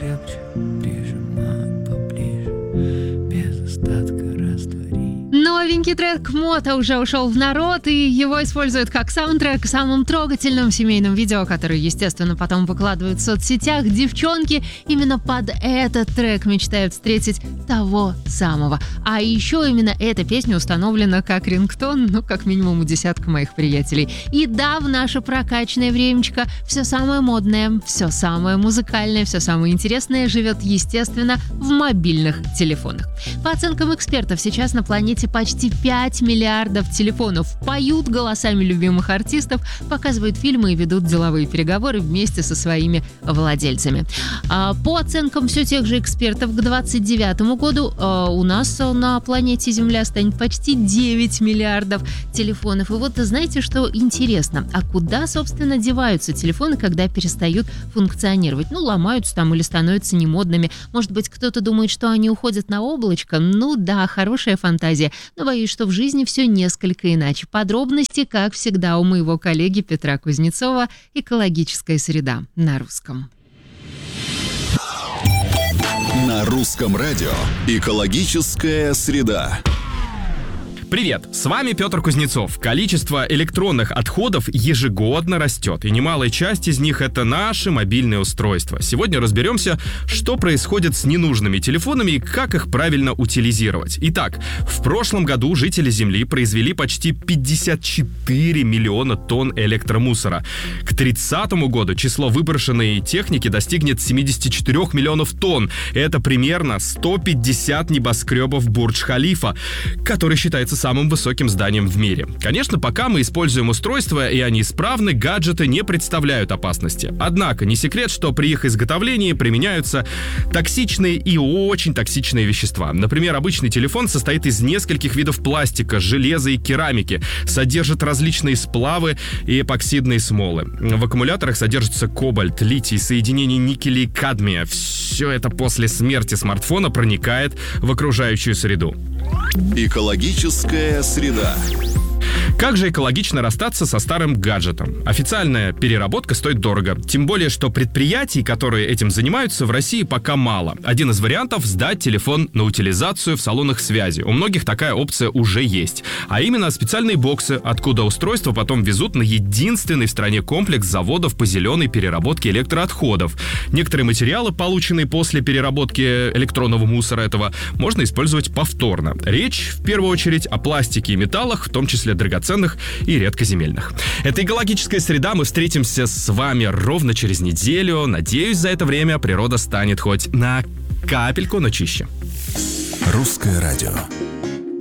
крепче прижимать поближе, без остатка растворить. Новенький трек Мото уже ушел в народ, и его используют как саундтрек к самым трогательным семейным видео, которые, естественно, потом выкладывают в соцсетях. Девчонки именно под этот трек мечтают встретить того самого. А еще именно эта песня установлена как рингтон, как минимум у десятка моих приятелей. И да, в наше прокачанное времечко все самое модное, все самое музыкальное, все самое интересное живет, естественно, в мобильных телефонах. По оценкам экспертов, сейчас на планете почти 5 миллиардов телефонов, поют голосами любимых артистов, показывают фильмы и ведут деловые переговоры вместе со своими владельцами. По оценкам все тех же экспертов, к 2029 году у нас на планете Земля станет почти 9 миллиардов телефонов. И вот знаете, что интересно? А куда, собственно, деваются телефоны, когда перестают функционировать? Ломаются там или становятся немодными. Может быть, кто-то думает, что они уходят на облачко? Да, хорошая фантазия. Но боюсь, что в жизни все несколько иначе. Подробности, как всегда, у моего коллеги Петра Кузнецова. «Экологическая среда» на русском. На русском радио «Экологическая среда». Привет, с вами Петр Кузнецов. Количество электронных отходов ежегодно растет, и немалая часть из них — это наши мобильные устройства. Сегодня разберемся, что происходит с ненужными телефонами и как их правильно утилизировать. Итак, в прошлом году жители Земли произвели почти 54 миллиона тонн электромусора. К 2030 году число выброшенной техники достигнет 74 миллионов тонн. Это примерно 150 небоскребов Бурдж-Халифа, который считается самым высоким зданием в мире. Конечно, пока мы используем устройства, и они исправны, гаджеты не представляют опасности. Однако, не секрет, что при их изготовлении применяются токсичные и очень токсичные вещества. Например, обычный телефон состоит из нескольких видов пластика, железа и керамики, содержит различные сплавы и эпоксидные смолы. В аккумуляторах содержится кобальт, литий, соединение никеля и кадмия. Все это после смерти смартфона проникает в окружающую среду. Экологическая среда. Как же экологично расстаться со старым гаджетом? Официальная переработка стоит дорого. Тем более, что предприятий, которые этим занимаются, в России пока мало. Один из вариантов — сдать телефон на утилизацию в салонах связи. У многих такая опция уже есть. А именно специальные боксы, откуда устройства потом везут на единственный в стране комплекс заводов по зеленой переработке электроотходов. Некоторые материалы, полученные после переработки электронного мусора этого, можно использовать повторно. Речь, в первую очередь, о пластике и металлах, в том числе драгоценных и редкоземельных. Это «Экологическая среда». Мы встретимся с вами ровно через неделю. Надеюсь, за это время природа станет хоть на капельку, но чище. Русское радио.